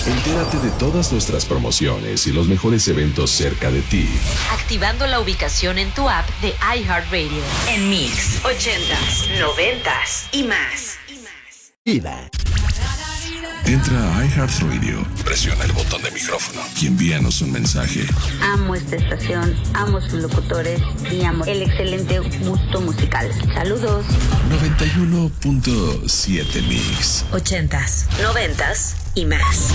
Entérate de todas nuestras promociones y los mejores eventos cerca de ti. Activando la ubicación en tu app de iHeartRadio. En Mix, 80s, 90s y más. Vida. Entra a iHeartRadio, presiona el botón de micrófono y envíanos un mensaje. Amo esta estación, amo sus locutores y amo el excelente gusto musical. Saludos. 91.7 Mix. 80s, 90s y más.